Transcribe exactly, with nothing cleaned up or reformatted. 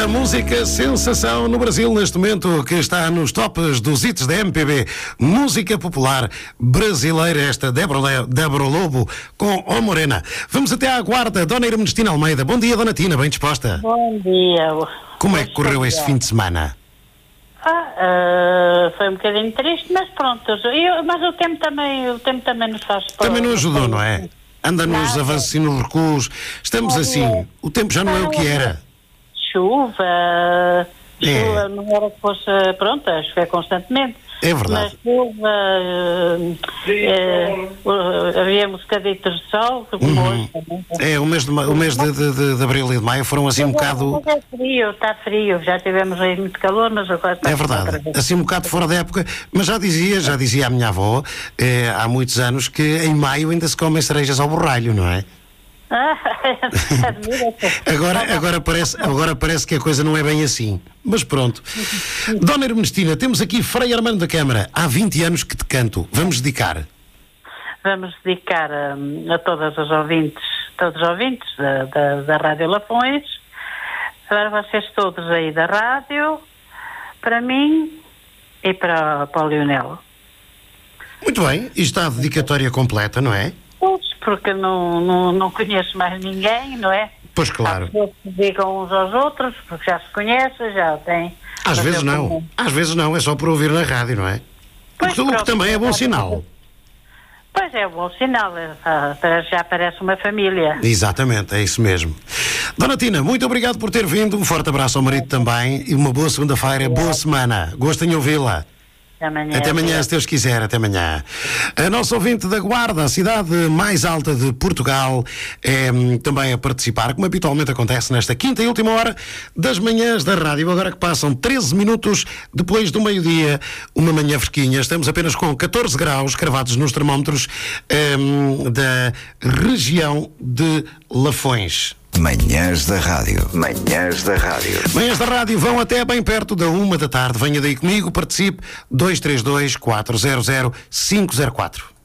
A música sensação no Brasil neste momento, que está nos tops dos hits da M P B. Música popular brasileira, esta Débora, Débora Lobo com O Morena. Vamos até à Guarda, Dona Ernestina Almeida. Bom dia, Dona Tina, bem disposta? Bom dia. Como é que correu este fim de semana? Ah, uh, foi um bocadinho triste, mas pronto. Eu, mas o tempo também, o tempo também nos faz... Também não ajudou, não é? Anda nos avanços e nos recuos. Estamos assim, o tempo já não é o que era. Chuva, É. chuva não era que fosse, pronto, a chover constantemente. É verdade. Mas chuva, uh, uh, havia um bocadito de sol, como Uhum. hoje também. É, o mês, de, ma- o mês de, de, de, de abril e de maio foram assim um bocado... Mas é frio, está frio, já tivemos aí muito calor, mas agora está É outra verdade, vez. assim um bocado fora da época, mas já dizia, já dizia a minha avó, eh, há muitos anos, que em maio ainda se comem cerejas ao borralho, não é? Ah, admira-se. Agora, agora, parece, agora parece que a coisa não é bem assim, mas pronto. Dona Ernestina, temos aqui Frei Armando da Câmara, há vinte anos que te canto, vamos dedicar. Vamos dedicar a, a todas as ouvintes, todos os ouvintes da, da, da Rádio Lafões, para vocês todos aí da rádio, para mim e para, para o Lionel. Muito bem, e está a dedicatória completa, não é? Todos, porque não, não, não conheço mais ninguém, não é? Pois claro, Há pessoas que digam uns aos outros, porque já se conhecem, já têm... às mas vezes eu não, como- às vezes não, é só por ouvir na rádio, não é? O Pois, que, o que pronto. também é bom sinal. Pois é, um bom sinal, ah, parece- já parece uma família. Exatamente, é isso mesmo. Dona Tina, muito obrigado por ter vindo. Um forte abraço ao marido também e uma boa segunda-feira, boa semana. Gosto em ouvi-la. Até amanhã. Até amanhã, se Deus quiser, até amanhã. A nossa ouvinte da Guarda, a cidade mais alta de Portugal, é hum, também a participar, como habitualmente acontece nesta quinta e última hora das manhãs da rádio. Agora que passam treze minutos depois do meio-dia, uma manhã fresquinha. Estamos apenas com catorze graus cravados nos termómetros hum, da região de Lafões. Manhãs da Rádio. Manhãs da Rádio. Manhãs da rádio vão até bem perto da uma da tarde. Venha daí comigo, participe. dois três dois, quatro zero zero, cinco zero quatro.